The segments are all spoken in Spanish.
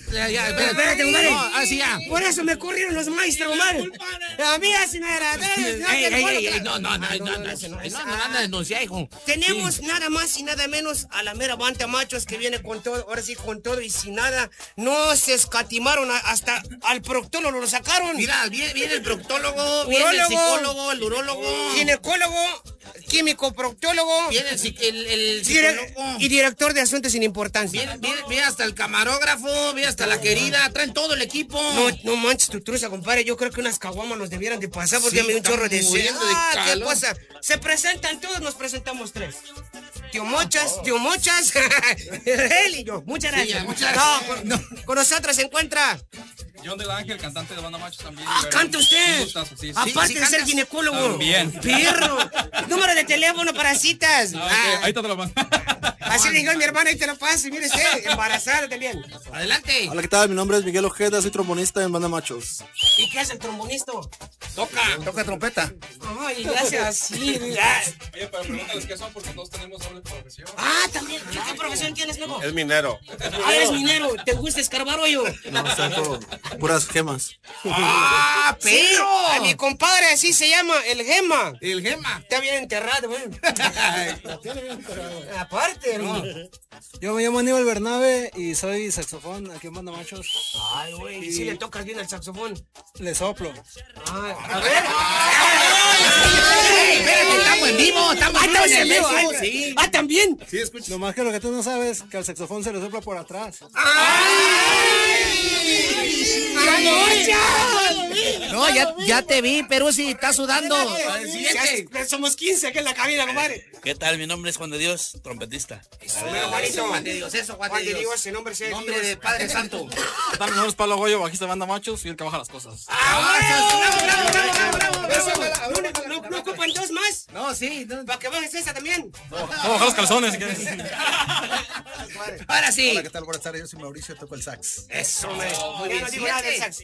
Ya, espérate, compadre. No, así ya. Por eso me corrieron los maestros, compadre. A mí así no era. No anda a denunciar, hijo. Tenemos nada más y nada menos a la mera banda machos que viene con todo, ahora sí con todo y sin nada. No se escatimaron, hasta al proctólogo lo sacaron. Mira, viene el proctólogo, viene el psicólogo, el urólogo, ginecólogo, químico proctólogo, viene el psicólogo y director de asuntos sin importancia. Viene hasta el camarógrafo, viene hasta la querida, traen todo el equipo. No manches tu truza, compadre. Yo creo que unas caguamas nos debieran de pasar porque me dio un chorro de sed. ¿Qué pasa? Se presentan todos, nos presentamos tres. Tío Mochas, él y yo. Muchas gracias. Con nosotros se encuentra John del Ángel, cantante de Banda Machos también. ¡Canta usted! Aparte de ser ginecólogo. También. ¡Perro! Número de teléfono para citas. Ahí te lo mando. Así le digo a mi hermana, ahí te lo paso. Y mire usted, embarazada también. Adelante. Hola, ¿qué tal? Mi nombre es Miguel Ojeda, soy trombonista en Banda Machos. ¿Y qué hace el trombonista? Toca trompeta. Ay, gracias, sí. Oye, pero pregúntales qué son porque todos tenemos doble profesión. También. ¿Qué profesión tienes, loco? Es minero. Eres minero. ¿Te gusta escarbar hoyo? No, saco puras gemas. ¡Ah, perro! Sí, a mi compadre así se llama, el Gema. El Gema. Está bien enterrado, güey. Aparte, Yo me llamo Aníbal Bernabe y soy saxofón aquí en Banda Machos. Ay, güey, ¿y si le tocas bien el saxofón? Le soplo. A ver. Espérate, estamos en vivo, estamos en vivo. Sí. También. Sí, escucha. Lo más que lo que tú no sabes, que al saxofón se le sopla por atrás. No, ya te vi, pero si estás sudando. Somos 15 aquí en la cabina, compadre. ¿Qué tal? Mi nombre es Juan de Dios, trompetista. Juan de Dios, Juan de Dios, ese nombre sea nombre de Padre Santo. ¿Qué tal? Mi nombre es Pablo Goyo, bajista de Banda Machos y el que baja las cosas. ¿No ocupan dos más? No, sí. Para que bajes esa también. Vamos a bajar los calzones si quieres. Ahora sí. Hola, ¿qué tal? Buenas tardes, yo soy Mauricio, toco el sax. Eso, muy Ya no digo nada del sax.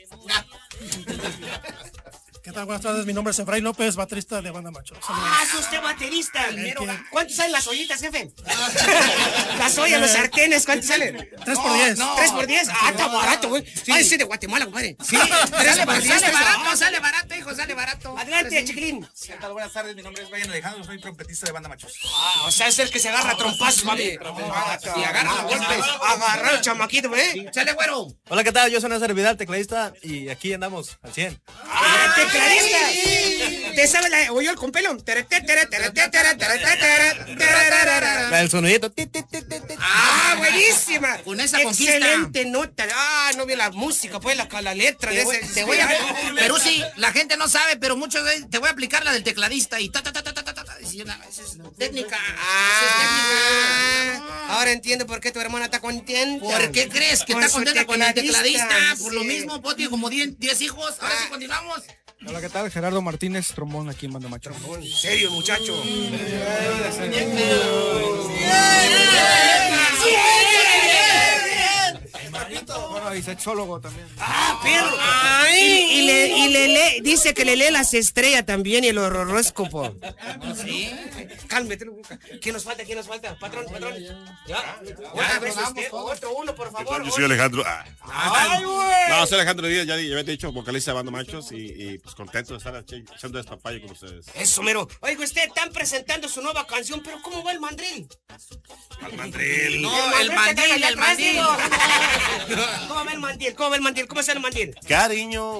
¿Qué tal? Buenas tardes, mi nombre es Efraín López, baterista de Banda Machos. Es usted baterista. ¿Cuánto salen las ollitas, jefe? Las ollas, los sartenes, ¿cuánto salen? 3 por 10. 3 por 10. Está barato, güey. Ese de Guatemala, compadre. Sí, sale barato, hijo, sale barato. Adelante, chiquilín. ¿Qué tal? Buenas tardes, mi nombre es Brian Alejandro, soy trompetista de Banda Machos. O sea, es el que se agarra a trompazos, mami. Y agarra golpes. Agarrar el chamaquito, ¿eh? Sale, güero. Hola, ¿qué tal? Yo soy Néstor Vidal, tecladista, y aquí andamos al 100. Tecladista. ¿Te sabes la oyó el con pelo? La del sonidito. Buenísima. Con esa conquista. Excelente nota. No vi la música, pues la letra de ese. Te voy a pero sí, la gente no sabe, pero muchos te voy a aplicar la del tecladista y esa es técnica. Ahora entiendo por qué tu hermana está contenta. ¿Por qué crees que Con está su contenta con el tecladista? tecladista, Por lo sí. mismo, tiene como 10 hijos. Ahora sí continuamos. Hola, ¿qué tal? Gerardo Martínez, trombón aquí en Banda Machos. En serio, muchacho. Bueno, y sexólogo también. Perro. Y le dice que le lee las estrellas también y el horóscopo. Sí. Cálmate, ¿quién nos falta? Patrón. Ya. Otra vez usted, otro uno, por favor. Yo soy Alejandro. Ay, güey. No, soy Alejandro Díaz, ya había dicho, vocalista de Banda Machos y pues contento de estar echando despapalle con ustedes. Eso, mero. Oiga, usted están presentando su nueva canción, pero ¿cómo va el mandril? Al mandril. No, el mandil. ¿Cómo va el mandil? ¿Cómo está el mandil? Cariño,